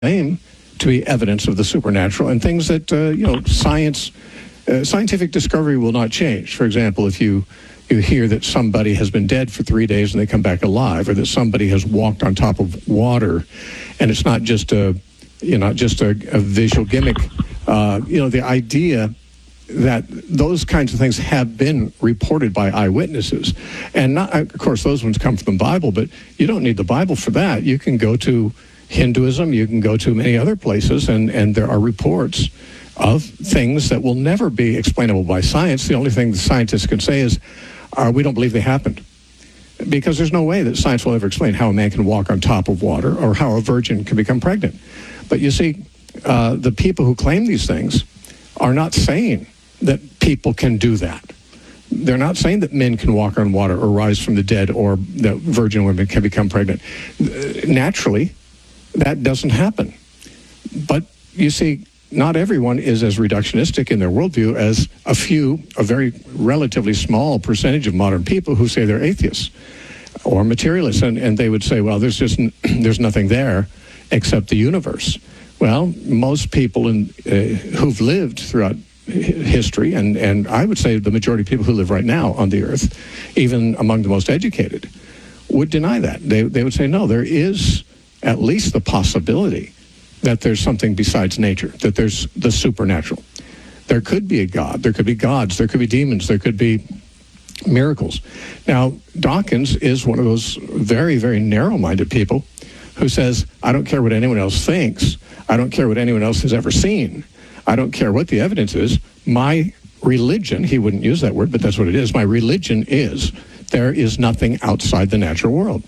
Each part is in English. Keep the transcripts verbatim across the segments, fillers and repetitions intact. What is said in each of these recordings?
claim to be evidence of the supernatural and things that, uh, you know, science, uh, scientific discovery will not change. For example, if you, you hear that somebody has been dead for three days and they come back alive, or that somebody has walked on top of water, and it's not just a, you know, just a, a visual gimmick, uh, you know, the idea that those kinds of things have been reported by eyewitnesses. And not, of course, those ones come from the Bible, but you don't need the Bible for that. You can go to Hinduism, you can go to many other places, and, and there are reports of things that will never be explainable by science. The only thing the scientists can say is, uh, we don't believe they happened. Because there's no way that science will ever explain how a man can walk on top of water or how a virgin can become pregnant. But you see, uh, the people who claim these things are not saying that people can do that. They're not saying that men can walk on water or rise from the dead or that virgin women can become pregnant. Naturally, that doesn't happen. But you see, not everyone is as reductionistic in their worldview as a few, a very relatively small percentage of modern people who say they're atheists or materialists, and, and they would say, well, there's just there's nothing there except the universe. Well, most people in, uh, who've lived throughout history, and, and I would say the majority of people who live right now on the earth, even among the most educated, would deny that. They, they would say, no, there is at least the possibility that there's something besides nature, that there's the supernatural. There could be a God, there could be gods, there could be demons, there could be miracles. Now, Dawkins is one of those very, very narrow-minded people who says, I don't care what anyone else thinks, I don't care what anyone else has ever seen, I don't care what the evidence is, my religion, he wouldn't use that word, but that's what it is, my religion is, there is nothing outside the natural world.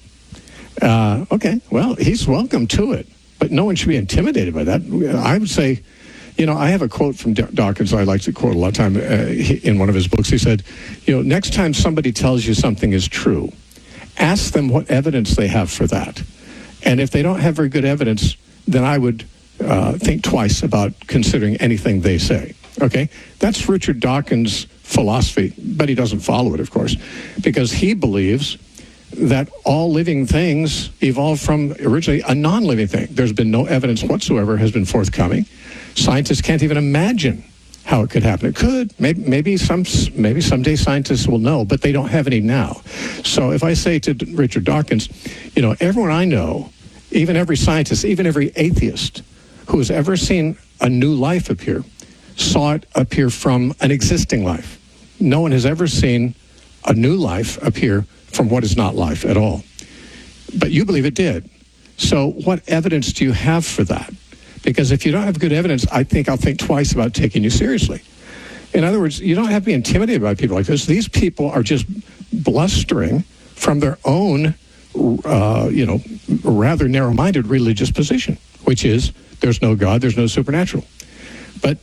Uh, okay, well, he's welcome to it, but no one should be intimidated by that. I would say, you know, I have a quote from Dawkins I like to quote a lot of time uh, in one of his books. He said, you know, next time somebody tells you something is true, ask them what evidence they have for that. And if they don't have very good evidence, then I would uh, think twice about considering anything they say. Okay? That's Richard Dawkins' philosophy, but he doesn't follow it, of course, because he believes that all living things evolved from originally a non-living thing. There's been no evidence whatsoever has been forthcoming. Scientists can't even imagine how it could happen. It could. Maybe, maybe some maybe someday scientists will know, but they don't have any now. So if I say to Richard Dawkins, you know, everyone I know, even every scientist, even every atheist who has ever seen a new life appear, saw it appear from an existing life. No one has ever seen a new life appear from what is not life at all. But you believe it did. So what evidence do you have for that? Because if you don't have good evidence, I think I'll think twice about taking you seriously. In other words, you don't have to be intimidated by people like this. These people are just blustering from their own, uh, you know, rather narrow-minded religious position, which is there's no God, there's no supernatural. But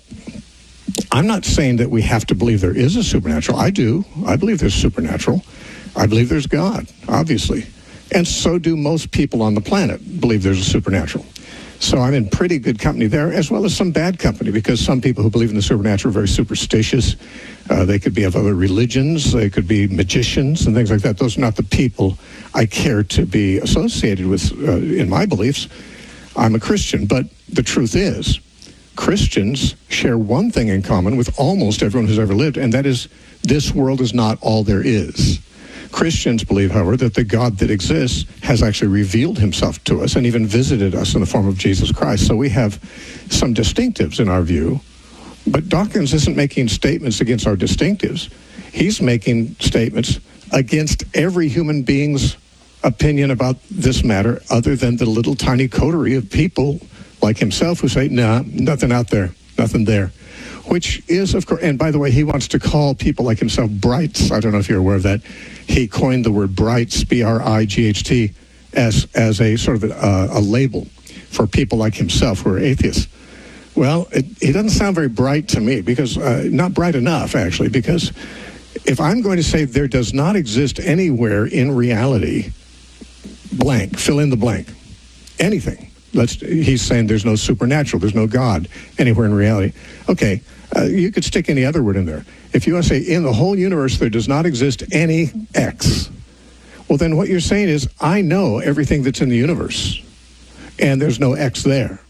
I'm not saying that we have to believe there is a supernatural. I do. I believe there's supernatural. I believe there's God, obviously. And so do most people on the planet believe there's a supernatural. So I'm in pretty good company there, as well as some bad company, because some people who believe in the supernatural are very superstitious. Uh, they could be of other religions. They could be magicians and things like that. Those are not the people I care to be associated with uh, in my beliefs. I'm a Christian, but the truth is, Christians share one thing in common with almost everyone who's ever lived, and that is this world is not all there is. Christians believe, however, that the God that exists has actually revealed himself to us and even visited us in the form of Jesus Christ. So we have some distinctives in our view, but Dawkins isn't making statements against our distinctives. He's making statements against every human being's opinion about this matter other than the little tiny coterie of people like himself who say, nah, nothing out there, nothing there. Which is, of course, and by the way, he wants to call people like himself brights. I don't know if you're aware of that. He coined the word brights, B R I G H T, as, as a sort of a, a label for people like himself who are atheists. Well, it, he doesn't sound very bright to me, because uh, not bright enough, actually, because if I'm going to say there does not exist anywhere in reality, blank, fill in the blank, anything. Let's, he's saying there's no supernatural, there's no God anywhere in reality. Okay, uh, you could stick any other word in there. If you want to say in the whole universe there does not exist any X, well then what you're saying is I know everything that's in the universe, and there's no X there.